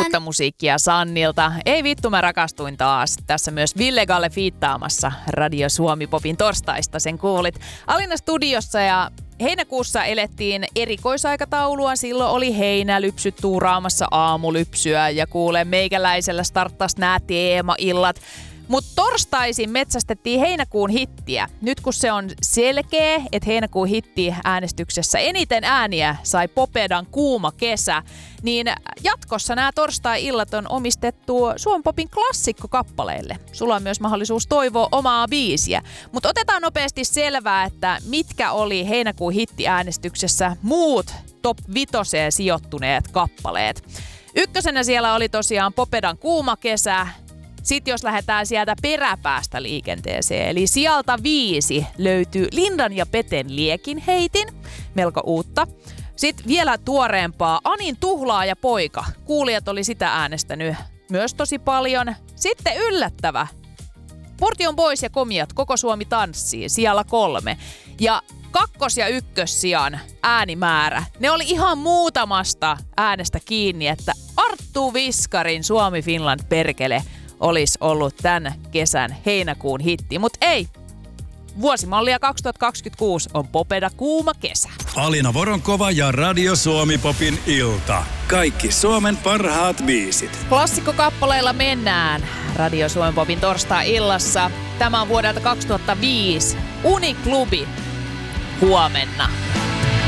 Uutta musiikkia Sannilta. Ei vittu, mä rakastuin taas. Tässä myös Ville Galle fiittaamassa Radio Suomi Popin torstaista, sen kuulit. Alina studiossa ja heinäkuussa elettiin erikoisaikataulua. Silloin oli heinälypsyt tuuraamassa aamulypsyä ja kuule meikäläisellä starttas nämä teemaillat. Mutta torstaisin metsästettiin heinäkuun hittiä. Nyt kun se on selkeä, että heinäkuun hitti äänestyksessä eniten ääniä sai Popedan Kuuma kesä, niin jatkossa nämä torstai-illat on omistettu Suomen Popin klassikkokappaleille. Sulla on myös mahdollisuus toivoa omaa biisiä. Mutta otetaan nopeasti selvää, että mitkä oli heinäkuun hittiäänestyksessä muut top 5 sijoittuneet kappaleet. Ykkösenä siellä oli tosiaan Popedan Kuuma kesä. Sitten jos lähdetään sieltä peräpäästä liikenteeseen, eli sieltä 5 löytyy Lindan ja Peten Liekin heitin, melko uutta. Sitten vielä tuoreempaa Anin Tuhlaaja poika. Kuulijat oli sitä äänestänyt myös tosi paljon. Sitten yllättävä. Portion Boys ja Komiat, Koko Suomi tanssii, siellä 3. Ja kakkos- ja ykkössijan äänimäärä, ne oli ihan muutamasta äänestä kiinni, että Arttu Viskarin Suomi Finland perkele olisi ollut tämän kesän heinäkuun hitti, mutta ei. Vuosimallia 2026 on Popeda Kuuma kesä. Alina Voronkova ja Radio Suomi Popin ilta. Kaikki Suomen parhaat biisit. Klassikkokappaleilla mennään Radio Suomen Popin torstai-illassa. Tämä on vuodelta 2005. Uniklubi huomenna.